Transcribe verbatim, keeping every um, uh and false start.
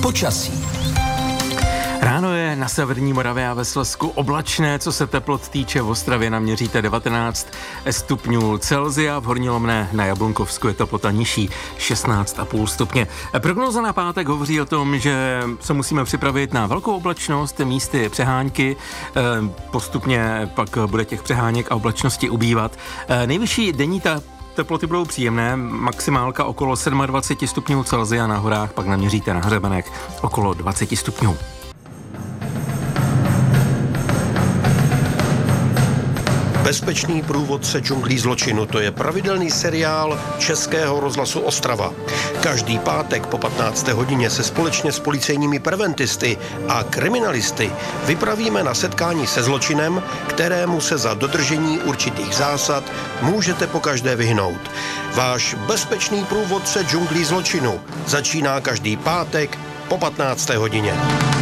Počasí. Ráno je na severní Moravě a ve Slezsku oblačné, co se teplot týče. V Ostravě naměříte devatenáct stupňů Celsia, v Horní Lomné na Jablunkovsku je teplota nižší šestnáct a půl stupně. Prognóza na pátek hovoří o tom, že se musíme připravit na velkou oblačnost, místy přehánky, postupně pak bude těch přeháněk a oblačnosti ubývat. Nejvyšší denní ta teploty budou příjemné, maximálka okolo dvacet sedm stupňů Celsia, na horách pak naměříte na hřebenech okolo dvacet stupňů. Bezpečný průvodce džunglí zločinu, to je pravidelný seriál Českého rozhlasu Ostrava. Každý pátek po patnácté hodině se společně s policejními preventisty a kriminalisty vypravíme na setkání se zločinem, kterému se za dodržení určitých zásad můžete pokaždé vyhnout. Váš bezpečný průvodce džunglí zločinu začíná každý pátek po patnácté hodině.